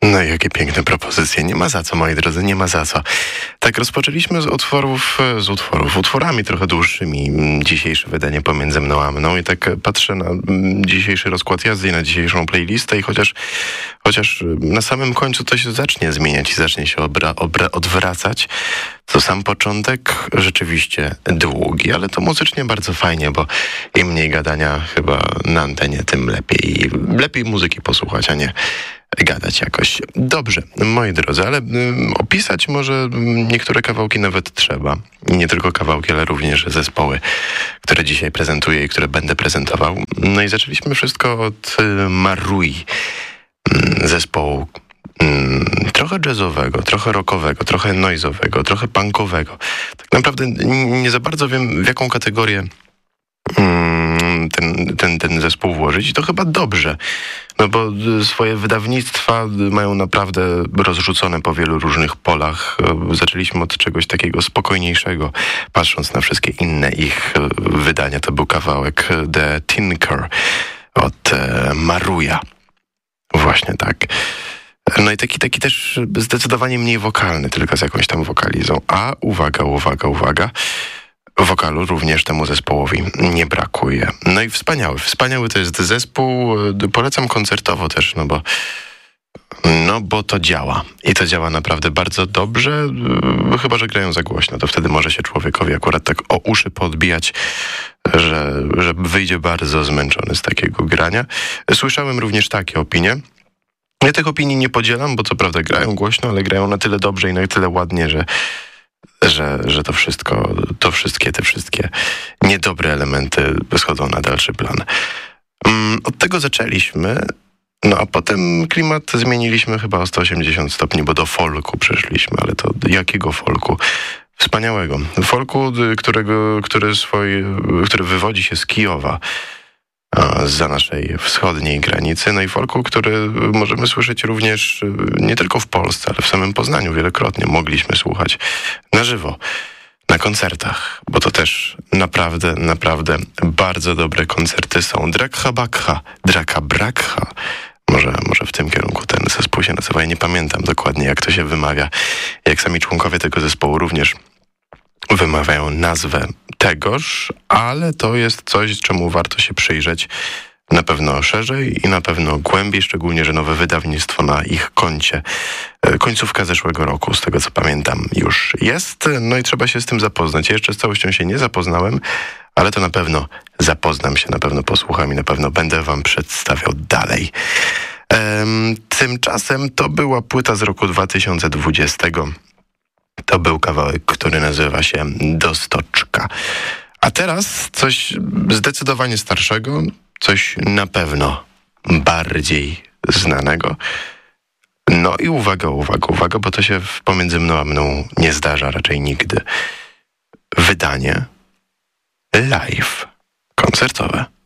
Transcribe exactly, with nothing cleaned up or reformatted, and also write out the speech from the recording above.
No i jakie piękne propozycje. Nie ma za co, moi drodzy, nie ma za co. Tak, rozpoczęliśmy z utworów, z utworów, utworami trochę dłuższymi. Dzisiejsze wydanie Pomiędzy mną a mną i tak patrzę na dzisiejszy rozkład jazdy i na dzisiejszą playlistę i chociaż, chociaż na samym końcu to się zacznie zmieniać i zacznie się obra, obra, odwracać, to sam początek rzeczywiście długi, ale to muzycznie bardzo fajnie, bo im mniej gadania chyba na antenie, tym lepiej. Lepiej muzyki posłuchać, a nie gadać jakoś. Dobrze, moi drodzy, ale y, opisać może niektóre kawałki nawet trzeba. I nie tylko kawałki, ale również zespoły, które dzisiaj prezentuję i które będę prezentował. No i zaczęliśmy wszystko od y, Marui, y, zespołu y, trochę jazzowego, trochę rockowego, trochę noise'owego, trochę punkowego. Tak naprawdę nie, nie za bardzo wiem, w jaką kategorię Ten, ten, ten zespół włożyć i to chyba dobrze, no bo swoje wydawnictwa mają naprawdę rozrzucone po wielu różnych polach. Zaczęliśmy od czegoś takiego spokojniejszego, patrząc na wszystkie inne ich wydania. To był kawałek The Tinker od Maruja. Właśnie tak. No i taki, taki też zdecydowanie mniej wokalny, tylko z jakąś tam wokalizą. A uwaga, uwaga, uwaga, wokalu również temu zespołowi nie brakuje. No i wspaniały, wspaniały to jest zespół. Polecam koncertowo też, no bo no bo to działa. I to działa naprawdę bardzo dobrze, chyba że grają za głośno. To wtedy może się człowiekowi akurat tak o uszy podbijać, że, że wyjdzie bardzo zmęczony z takiego grania. Słyszałem również takie opinie. Ja tych opinii nie podzielam, bo co prawda grają głośno, ale grają na tyle dobrze i na tyle ładnie, że Że, że to wszystko, to wszystkie, te wszystkie niedobre elementy schodzą na dalszy plan. Um, od tego zaczęliśmy, no a potem klimat zmieniliśmy chyba o sto osiemdziesiąt stopni, bo do folku przeszliśmy, ale to jakiego folku? Wspaniałego. Folku, którego, który, swój, który wywodzi się z Kijowa, zza naszej wschodniej granicy, no i folku, który możemy słyszeć również nie tylko w Polsce, ale w samym Poznaniu wielokrotnie mogliśmy słuchać na żywo, na koncertach, bo to też naprawdę, naprawdę bardzo dobre koncerty są. Drakha Bakha, Draka Brakha, może, może w tym kierunku ten zespół się nazywa, ja nie pamiętam dokładnie, jak to się wymawia, jak sami członkowie tego zespołu również wymawiają nazwę tegoż, ale to jest coś, czemu warto się przyjrzeć na pewno szerzej i na pewno głębiej, szczególnie, że nowe wydawnictwo na ich koncie końcówka zeszłego roku, z tego co pamiętam, już jest. No i trzeba się z tym zapoznać. Ja jeszcze z całością się nie zapoznałem, ale to na pewno zapoznam się, na pewno posłucham i na pewno będę wam przedstawiał dalej. Ehm, tymczasem to była płyta z roku dwa tysiące dwudziestego. To był kawałek, który nazywa się Dostoczka. A teraz coś zdecydowanie starszego, coś na pewno bardziej znanego. No i uwaga, uwaga, uwaga, bo to się pomiędzy mną a mną nie zdarza raczej nigdy. Wydanie live koncertowe.